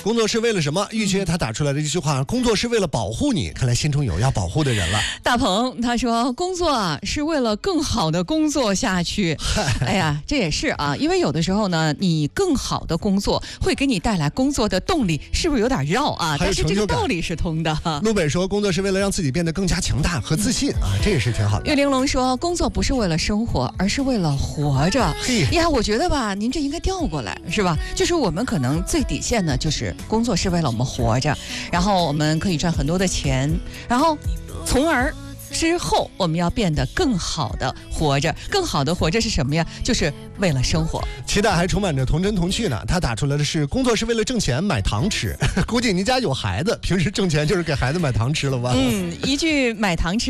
工作是为了什么？玉缺他打出来的这句话，工作是为了保护你，看来心中有要保护的人了。 大鹏他说，工作啊是为了更好的工作下去。哎呀，这也是啊，因为有的时候呢，你更好的工作会给你带来工作的动力，是不是有点绕啊？但是这个道理是通的。 陆北说，工作是为了让自己变得更加强大和自信啊，这也是挺好的。 岳玲珑说，工作不是为了生活，而是为了活着。呀，我觉得吧，您这应该调过来，是吧？就是我们可能最底线呢，就是工作是为了我们活着，然后我们可以赚很多的钱，然后从而之后我们要变得更好的活着。更好的活着是什么呀？就是为了生活。 期待还充满着童真童趣呢。他打出来的是，工作是为了挣钱买糖吃。估计您家有孩子，平时挣钱就是给孩子买糖吃了吧？ 一句买糖吃